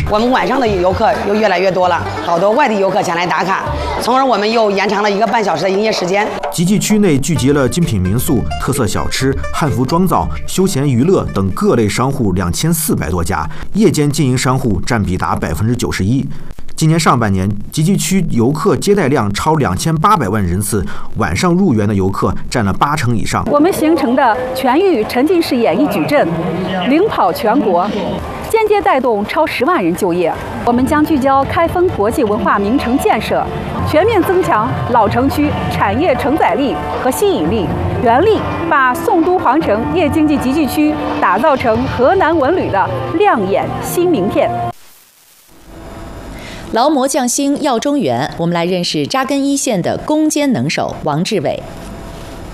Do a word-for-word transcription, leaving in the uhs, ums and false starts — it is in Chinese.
我们晚上的游客又越来越多了，好多外地游客前来打卡，从而我们又延长了一个半小时的营业时间。 集聚区内聚集了精品民宿、特色小吃、汉服妆造、休闲娱乐等各类商户两千四百多家，夜间经营商户占比达百分之九十一。今年上半年，集聚区游客接待量超两千八百万人次，晚上入园的游客占了八成以上。 我们形成的全域沉浸式演艺矩阵，领跑全国，间接带动超十万人就业。我们将聚焦开封国际文化名城建设，全面增强老城区产业承载力和吸引力，原力把宋都皇城夜经济集聚区打造成河南文旅的亮眼新名片。 劳模匠心耀中原，我们来认识扎根一线的攻坚能手王志伟。